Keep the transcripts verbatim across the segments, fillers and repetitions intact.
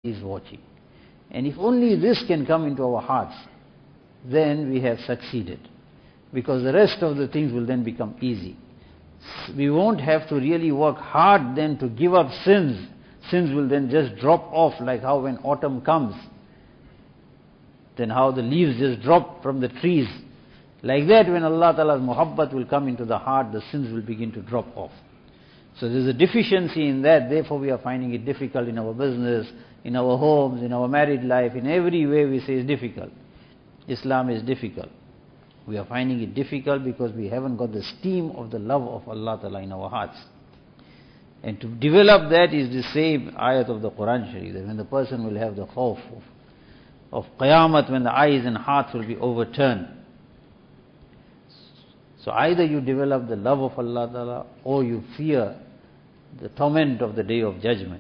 is watching. And if only this can come into our hearts, then we have succeeded. Because the rest of the things will then become easy. We won't have to really work hard then to give up sins. Sins will then just drop off, like how when autumn comes, then how the leaves just drop from the trees. Like that, when Allah Ta'ala's muhabbat will come into the heart, the sins will begin to drop off. So there's a deficiency in that, therefore we are finding it difficult in our business, in our homes, in our married life, in every way we say it's difficult. Islam is difficult. We are finding it difficult because we haven't got the steam of the love of Allah Ta'ala in our hearts. And to develop that is the same ayat of the Quran Sharif, that when the person will have the khawf of, of Qiyamah, when the eyes and hearts will be overturned. So either you develop the love of Allah Ta'ala or you fear the torment of the Day of Judgment.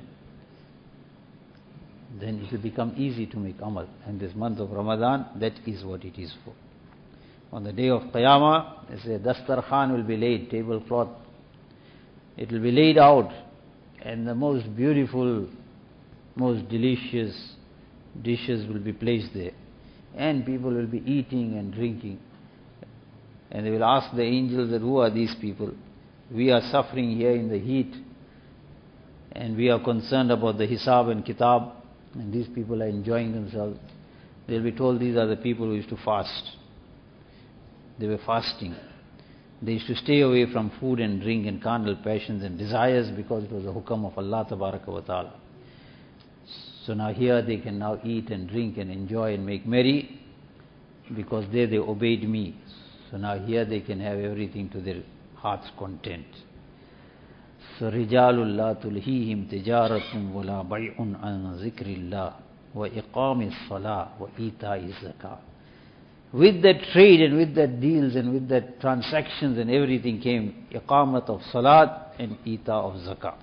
Then it will become easy to make amal. And this month of Ramadan, that is what it is for. On the Day of Qiyamah, they say Dastarkhan will be laid, tablecloth. It will be laid out, and the most beautiful, most delicious dishes will be placed there. And people will be eating and drinking. And they will ask the angels that, who are these people? We are suffering here in the heat, and we are concerned about the hisab and kitab, and these people are enjoying themselves. They will be told, these are the people who used to fast. They were fasting. They used to stay away from food and drink and carnal passions and desires because it was the hukam of Allah Tabaraka wa Ta'ala. So now here they can now eat and drink and enjoy and make merry because there they obeyed me. So now here they can have everything to their heart's content. So Rijalul la tulhihim tijaratum wa la bay'un an zikrillah wa iqamis salah wa ita'iz zakah. With that trade and with that deals and with that transactions and everything came iqamat of salat and ita of zakah.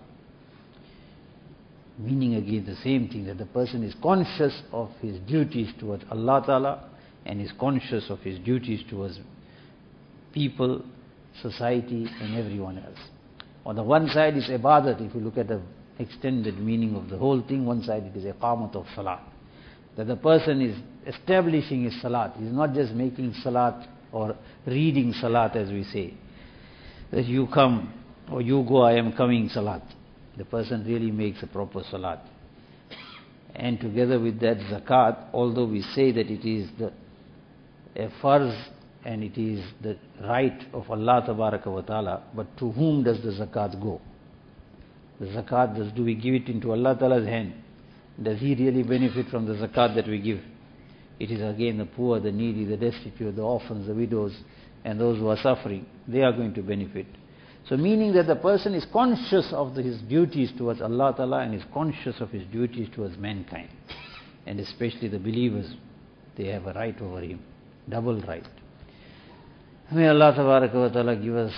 Meaning again the same thing, that the person is conscious of his duties towards Allah Ta'ala and is conscious of his duties towards people, society and everyone else. On the one side is ibadat. If you look at the extended meaning of the whole thing, one side it is iqamat of salat. That the person is establishing his salat. He is not just making salat or reading salat as we say. That you come or you go, I am coming salat. The person really makes a proper salat. And together with that zakat, although we say that it is the a farz and it is the right of Allah Tabaraka wa Ta'ala, but to whom does the zakat go? The zakat, does, do we give it into Allah Ta'ala's hand? Does he really benefit from the zakat that we give? It is again the poor, the needy, the destitute, the orphans, the widows, and those who are suffering. They are going to benefit. So meaning that the person is conscious of the, his duties towards Allah Ta'ala and is conscious of his duties towards mankind. And especially the believers, they have a right over him. Double right. May Allah Tabaraka wa Ta'ala give us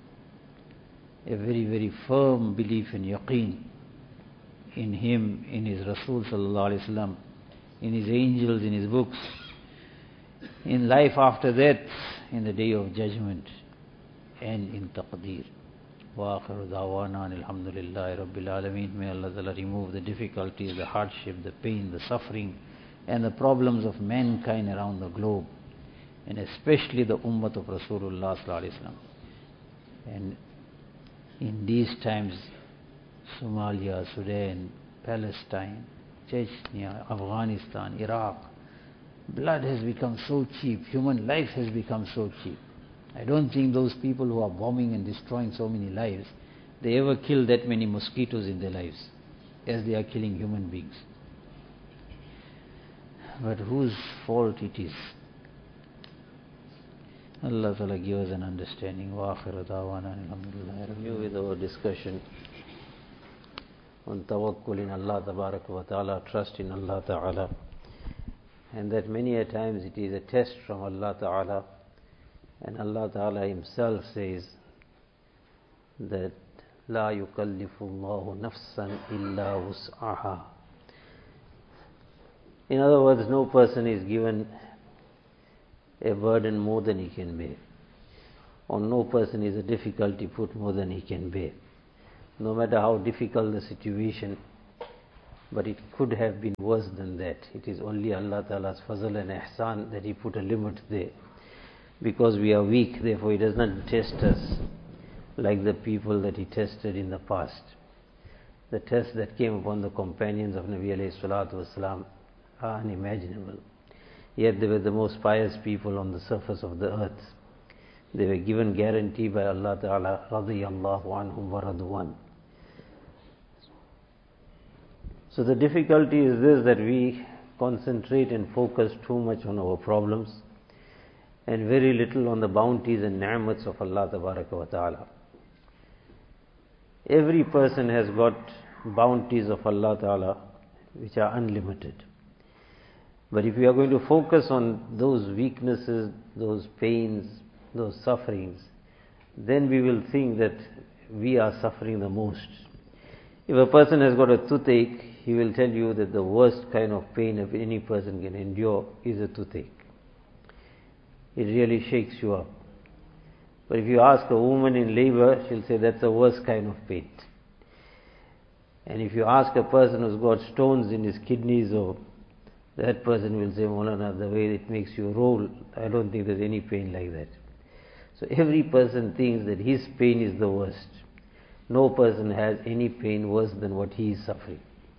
a very, very firm belief in yaqeen, in Him, in His Rasul Sallallahu Alaihi Wasallam, in His angels, in His books, in life after death, in the Day of Judgment, and in Taqdeer. Wa akhiru da'wana alhamdulillahi rabbil alameen. May Allah Ta'ala remove the difficulties, the hardship, the pain, the suffering, and the problems of mankind around the globe, and especially the ummah of Rasulullah Sallallahu Alaihi Wasallam. And in these times, Somalia, Sudan, Palestine, Chechnya, Afghanistan, Iraq, blood has become so cheap, human life has become so cheap. I don't think those people who are bombing and destroying so many lives, they ever kill that many mosquitoes in their lives as they are killing human beings. But whose fault it is? Allah Ta'ala give us an understanding. Wa akhiru da'wana alhamdulillah. With our discussion on tawakkul in Allah Tabaraka wa Ta'ala, trust in Allah Ta'ala, and that many a times it is a test from Allah Ta'ala, and Allah Ta'ala Himself says that La yukallifu Allahu nafsan illa wus'aha. In other words, no person is given a burden more than he can bear, or no person is a difficulty put more than he can bear. No matter how difficult the situation, but it could have been worse than that. It is only Allah Ta'ala's fazl and ihsan that He put a limit there. Because we are weak, therefore He does not test us like the people that He tested in the past. The tests that came upon the companions of Nabi alayhi salatu wasalam are unimaginable. Yet they were the most pious people on the surface of the earth. They were given guarantee by Allah Ta'ala, radiyallahu anhum wa radwan. So the difficulty is this, that we concentrate and focus too much on our problems and very little on the bounties and ni'mats of Allah Tabaraka wa Ta'ala. Every person has got bounties of Allah Ta'ala which are unlimited. But if we are going to focus on those weaknesses, those pains, those sufferings, then we will think that we are suffering the most. If a person has got a toothache, he will tell you that the worst kind of pain that any person can endure is a toothache. It really shakes you up. But if you ask a woman in labor, she'll say that's the worst kind of pain. And if you ask a person who's got stones in his kidneys, or that person will say, Maulana, the way it makes you roll, I don't think there's any pain like that. So every person thinks that his pain is the worst. No person has any pain worse than what he is suffering.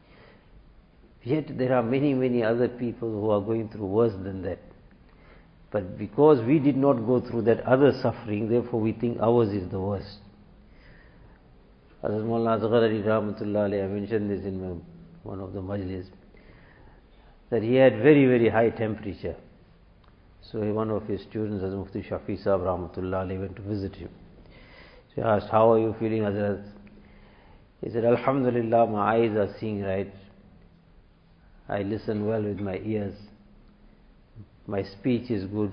Yet there are many, many other people who are going through worse than that. But because we did not go through that other suffering, therefore we think ours is the worst. Hazrat Maulana Asghar Ali Rahmatullah Alayhi, I mentioned this in one of the majlis, that he had very, very high temperature. So one of his students, Hazrat Mufti Shafi Sahab Rahmatullah Alayhi, went to visit him. So he asked, how are you feeling, Hazrat? He said, Alhamdulillah, my eyes are seeing right. I listen well with my ears. My speech is good.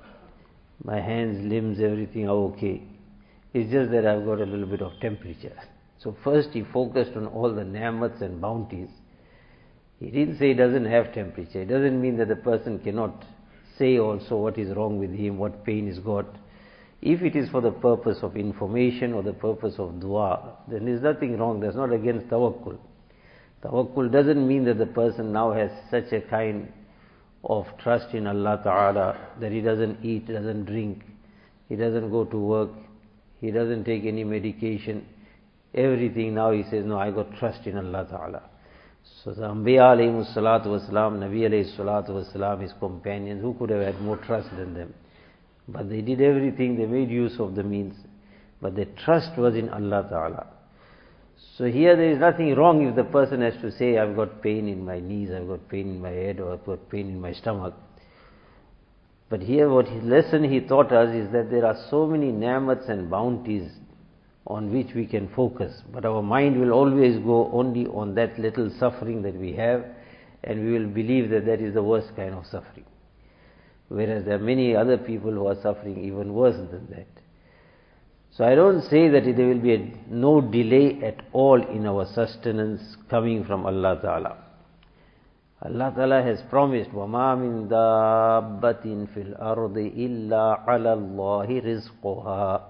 My hands, limbs, everything are okay. It's just that I've got a little bit of temperature. So first he focused on all the ni'mats and bounties. He didn't say he doesn't have temperature. It doesn't mean that the person cannot say also what is wrong with him, what pain he's got. If it is for the purpose of information or the purpose of dua, then there's nothing wrong. That's not against tawakkul. Tawakkul doesn't mean that the person now has such a kind of trust in Allah Ta'ala that he doesn't eat, doesn't drink, he doesn't go to work, he doesn't take any medication. Everything now he says, no, I got trust in Allah Ta'ala. So the Anbiya alayhi salatu wasalam, Nabi alayhi salatu wasalam, his companions, who could have had more trust than them? But they did everything, they made use of the means, but their trust was in Allah Ta'ala. So here there is nothing wrong if the person has to say, I've got pain in my knees, I've got pain in my head, or I've got pain in my stomach. But here what his lesson he taught us is that there are so many ni'mats and bounties on which we can focus. But our mind will always go only on that little suffering that we have, and we will believe that that is the worst kind of suffering. Whereas there are many other people who are suffering even worse than that. So I don't say that there will be a, no delay at all in our sustenance coming from Allah Ta'ala. Allah Ta'ala has promised, وَمَا مِن دَابَّةٍ فِي الْأَرْضِ إِلَّا عَلَى اللَّهِ رِزْقُهَا.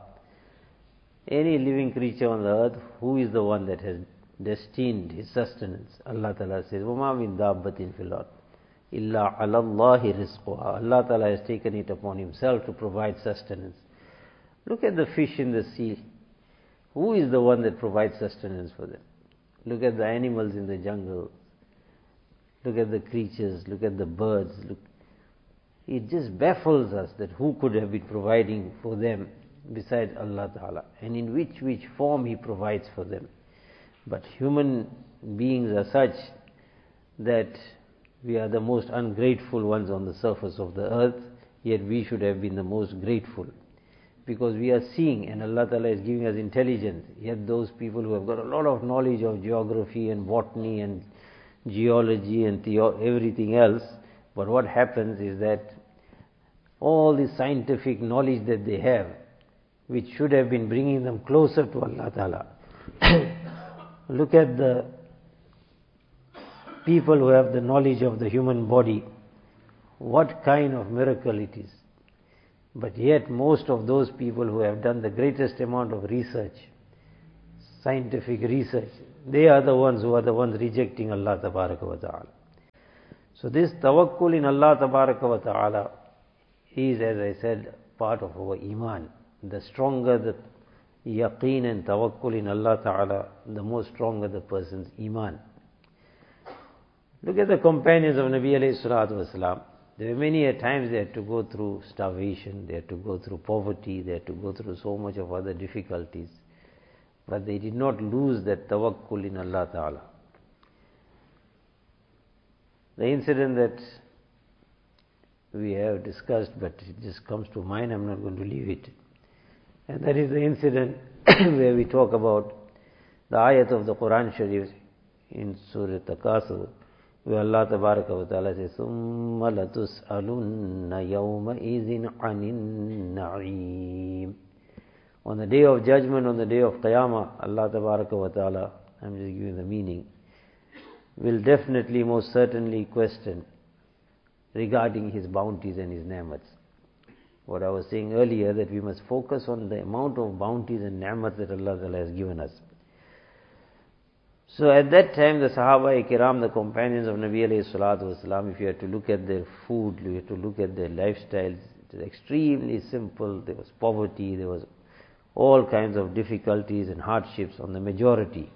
Any living creature on the earth, who is the one that has destined his sustenance? Allah Ta'ala says, وَمَا مِن دَابَّةٍ فِي الْأَرْضِ إِلَّا عَلَى اللَّهِ رِزْقُهَا. Allah Ta'ala has taken it upon Himself to provide sustenance. Look at the fish in the sea. Who is the one that provides sustenance for them? Look at the animals in the jungle. Look at the creatures. Look at the birds. Look. It just baffles us that who could have been providing for them besides Allah Ta'ala, and in which which form He provides for them. But human beings are such that we are the most ungrateful ones on the surface of the earth, yet we should have been the most grateful. Because we are seeing, and Allah Ta'ala is giving us intelligence. Yet those people who have got a lot of knowledge of geography and botany and geology and theo- everything else, but what happens is that all the scientific knowledge that they have, which should have been bringing them closer to Allah Ta'ala. Look at the people who have the knowledge of the human body. What kind of miracle it is. But yet most of those people who have done the greatest amount of research, scientific research. They are the ones who are the ones rejecting Allah Tabaraka wa Ta'ala. So this tawakkul in Allah Tabaraka wa Ta'ala is, as I said, part of our iman. The stronger the yaqeen and tawakkul in Allah Ta'ala, the more stronger the person's iman. Look at the companions of Nabi alayhi salatu wasalam. There were many a times they had to go through starvation, they had to go through poverty, they had to go through so much of other difficulties. But they did not lose that tawakkul in Allah Ta'ala. The incident that we have discussed, but it just comes to mind, I'm not going to leave it. And that is the incident where we talk about the ayat of the Quran Sharif in Surah Takasur, where Allah Tabaraka wa Ta'ala says, ثُمَّ لَتُسْأَلُنَّ يَوْمَئِذٍ عَنِ النَّعِيمِ. On the day of judgment, on the day of Qiyamah, Allah Tabaraka wa Ta'ala, I'm just giving the meaning, will definitely, most certainly question regarding His bounties and His ni'mats. What I was saying earlier, that we must focus on the amount of bounties and ni'mats that Allah Ta'ala has given us. So at that time, the Sahaba-i-Kiram, the companions of Nabi alayhi salatu wasalam, if you had to look at their food, you had to look at their lifestyles, it was extremely simple. There was poverty, there was all kinds of difficulties and hardships on the majority.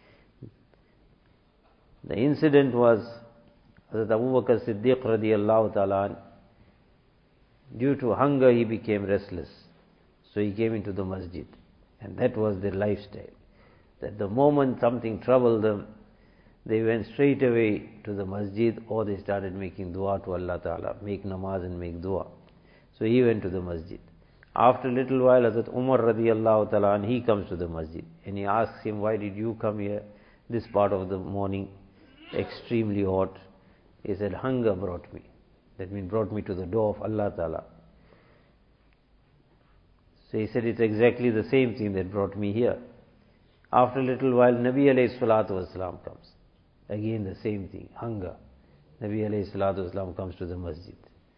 The incident was Hazrat Abu Bakr Siddiq radiyallahu ta'ala, due to hunger he became restless. So he came into the masjid. And that was their lifestyle. That the moment something troubled them, they went straight away to the masjid, or they started making dua to Allah Ta'ala, make namaz and make dua. So he went to the masjid. After a little while, Hazrat Umar radiyallahu ta'ala, and he comes to the masjid. And he asks him, why did you come here this part of the morning, extremely hot? He said, hunger brought me. That means brought me to the door of Allah Ta'ala. So he said, it's exactly the same thing that brought me here. After a little while, Nabi alayhi salatu wasalam comes. Again the same thing, hunger. Nabi alayhi salatu wasalam comes to the masjid.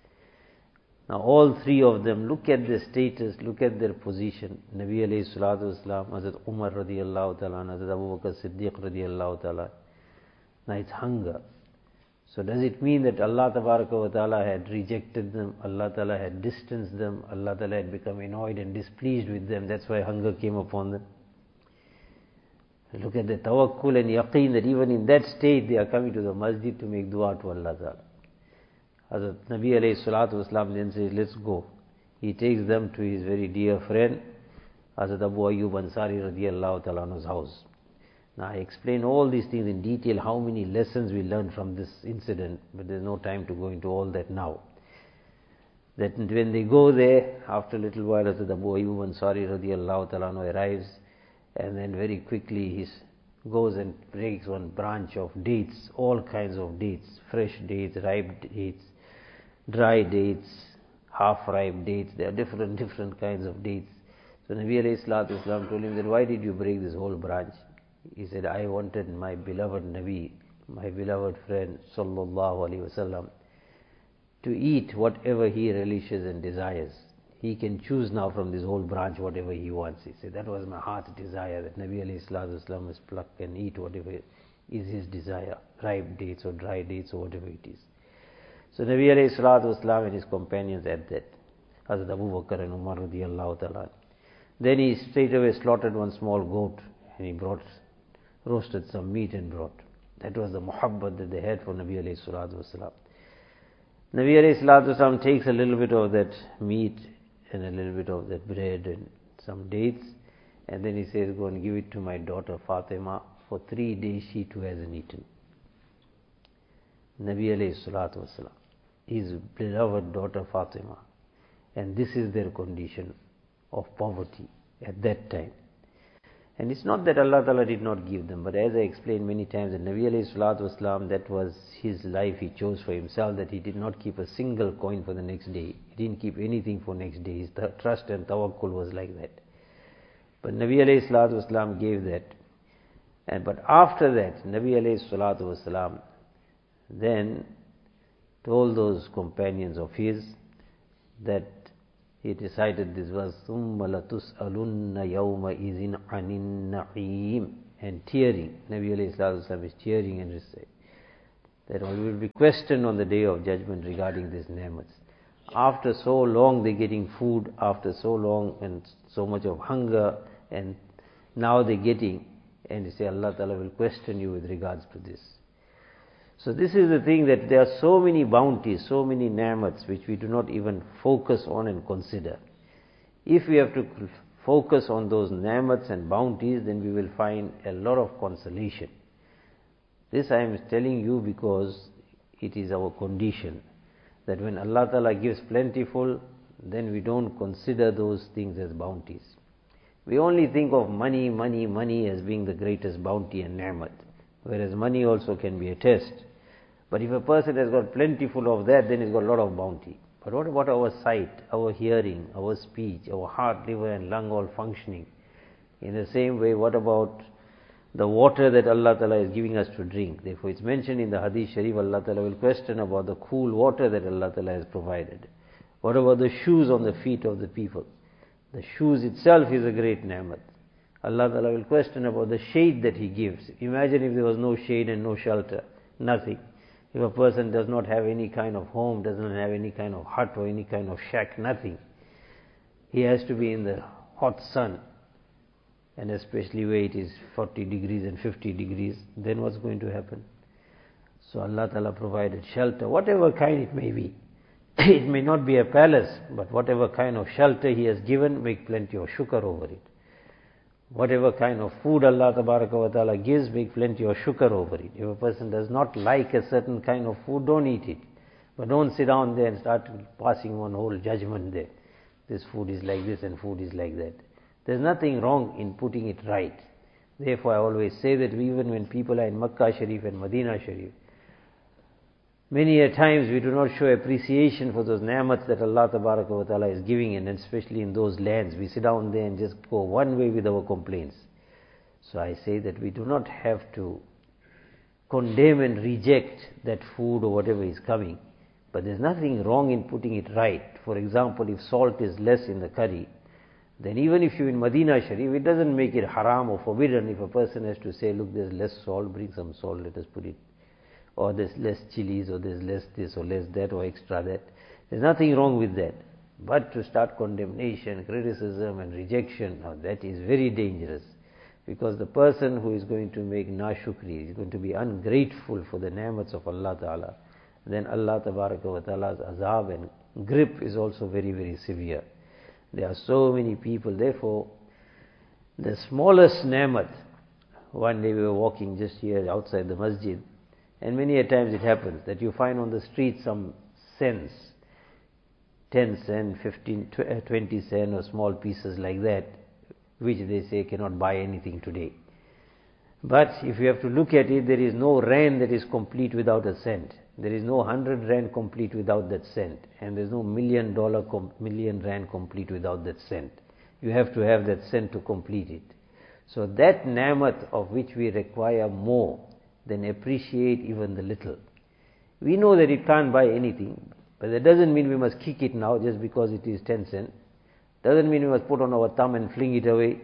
Now all three of them, look at their status, look at their position. Nabi alayhi salatu wasalam, Hazrat Umar radiyallahu ta'ala, Hazrat Abu Bakr Siddiq radiyallahu ta'ala. Now it's hunger. So does it mean that Allah Tabaraka wa Ta'ala had rejected them, Allah Ta'ala had distanced them, Allah Ta'ala had become annoyed and displeased with them, that's why hunger came upon them? Look at the tawakkul and yaqeen, that even in that state they are coming to the masjid to make dua to Allah Ta'ala. Hazrat Nabi alayhi salatu wasalam then says, let's go. He takes them to his very dear friend, Hazrat Abu Ayyub Ansari radiyallahu ta'ala anhu's house. Now I explain all these things in detail, how many lessons we learn from this incident, but there's no time to go into all that now. That when they go there, after a little while, Hazrat Abu Ayyub Ansari radiyallahu ta'ala anhu arrives, and then very quickly he goes and breaks one branch of dates, all kinds of dates, fresh dates, ripe dates, dry dates, half-ripe dates. There are different, different kinds of dates. So Nabi alayhi salatu wasalam told him that, why did you break this whole branch? He said, I wanted my beloved Nabi, my beloved friend, sallallahu alayhi wasallam, to eat whatever he relishes and desires. He can choose now from this whole branch whatever he wants. He said, that was my heart's desire, that Nabi alayhi salatu wasalam must pluck and eat whatever is his desire, ripe dates or dry dates or whatever it is. So Nabi alayhi salatu wasalam and his companions had that. Hazrat Abu Bakr and Umar radiyallahu ta'ala. Then he straight away slaughtered one small goat and he brought, roasted some meat and brought. That was the muhabbat that they had for Nabi alayhi salatu wasalam. Nabi alayhi salatu wasalam takes a little bit of that meat and a little bit of that bread and some dates, and then he says, go and give it to my daughter Fatima. For three days she too hasn't eaten. Nabi alayhi salatu wasalam, his beloved daughter Fatima. And this is their condition of poverty at that time. And it's not that Allah Ta'ala did not give them, but as I explained many times, that Nabi alayhi salatu wasalam, that was his life he chose for himself, that he did not keep a single coin for the next day. He didn't keep anything for next day. His trust and tawakkul was like that. But Nabi alayhi salatu wasalam gave that. And but after that, Nabi alayhi salatu wasalam then told those companions of his that he recited this verse, ثُمَّ لَتُسْأَلُنَّ يَوْمَئِذٍ عَنِ النَّعِيمِ, and tearing. Nabi alayhi salatu wasalam is tearing and recite that we will be questioned on the day of judgment regarding these ni'mats. After so long they're getting food, after so long and so much of hunger, and now they're getting, and they say Allah Ta'ala will question you with regards to this. So this is the thing, that there are so many bounties, so many ni'mats which we do not even focus on and consider. If we have to focus on those ni'mats and bounties, then we will find a lot of consolation. This I am telling you because it is our condition, that when Allah Ta'ala gives plentiful, then we don't consider those things as bounties. We only think of money, money, money as being the greatest bounty and ni'mat, whereas money also can be a test. But if a person has got plentiful of that, then he's got a lot of bounty. But what about our sight, our hearing, our speech, our heart, liver and lung all functioning? In the same way, what about the water that Allah Ta'ala is giving us to drink? Therefore it's mentioned in the Hadith Sharif, Allah Ta'ala will question about the cool water that Allah Ta'ala has provided. What about the shoes on the feet of the people? The shoes itself is a great ni'mat. Allah Ta'ala will question about the shade that He gives. Imagine if there was no shade and no shelter, nothing. If a person does not have any kind of home, doesn't have any kind of hut or any kind of shack, nothing. He has to be in the hot sun, and especially where it is forty degrees and fifty degrees, then what's going to happen? So Allah Ta'ala provided shelter, whatever kind it may be. It may not be a palace, but whatever kind of shelter He has given, make plenty of shukr over it. Whatever kind of food Allah Ta'ala gives, make plenty of shukr over it. If a person does not like a certain kind of food, don't eat it. But don't sit down there and start passing one whole judgment there. This food is like this and food is like that. There's nothing wrong in putting it right. Therefore I always say that even when people are in Makkah Sharif and Medina Sharif, many a times we do not show appreciation for those ni'mats that Allah Ta'ala is giving, and especially in those lands. We sit down there and just go one way with our complaints. So I say that we do not have to condemn and reject that food or whatever is coming, but there's nothing wrong in putting it right. For example, if salt is less in the curry, then even if you're in Medina Sharif, it doesn't make it haram or forbidden. If a person has to say, look, there's less salt, bring some salt, let us put it, or there's less chilies, or there's less this, or less that, or extra that. There's nothing wrong with that. But to start condemnation, criticism and rejection, now that is very dangerous. Because the person who is going to make nashukri, is going to be ungrateful for the ni'mats of Allah Ta'ala, then Allah Ta'ala's azab and grip is also very, very severe. There are so many people, therefore, the smallest ni'mat, one day we were walking just here outside the masjid, and many a times it happens that you find on the street some cents, ten cent, fifteen, twenty cent or small pieces like that, which they say cannot buy anything today. But if you have to look at it, there is no rand that is complete without a cent. There is no hundred rand complete without that cent. And there is no million dollar, com- million rand complete without that cent. You have to have that cent to complete it. So that ni'mat of which we require more, then appreciate even the little. We know that it can't buy anything, but that doesn't mean we must kick it now just because it is ten cent. Doesn't mean we must put on our thumb and fling it away.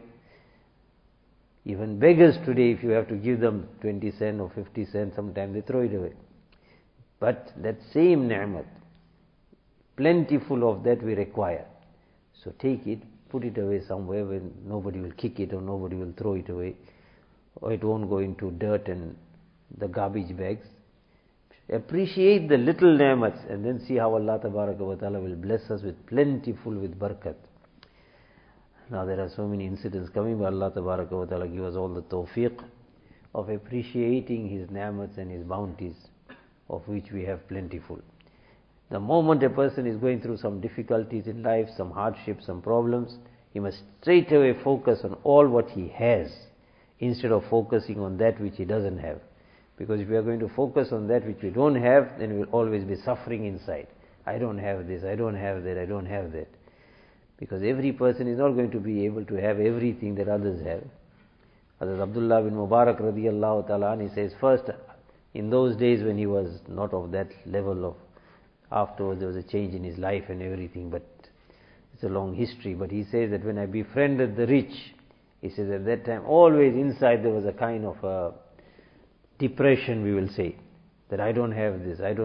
Even beggars today, if you have to give them twenty cent or fifty cent, sometimes they throw it away. But that same ni'mat, plentiful of that we require. So take it, put it away somewhere where nobody will kick it or nobody will throw it away, or it won't go into dirt and the garbage bags. Appreciate the little ni'mats and then see how Allah Ta'ala will bless us with plentiful, with barakat. Now there are so many incidents coming, but Allah Ta'ala give us all the tawfiq of appreciating His ni'mats and His bounties, of which we have plentiful. The moment a person is going through some difficulties in life, some hardships, some problems, he must straight away focus on all what he has, instead of focusing on that which he doesn't have. Because if we are going to focus on that which we don't have, then we will always be suffering inside. I don't have this, I don't have that, I don't have that. Because every person is not going to be able to have everything that others have. Hazrat Abdullah bin Mubarak radiyallahu ta'ala, he says, first, in those days when he was not of that level of, afterwards there was a change in his life and everything, but It's a long history, but he says that when I befriended the rich, he says at that time always inside there was a kind of a depression, we will say, that I don't have this, I don't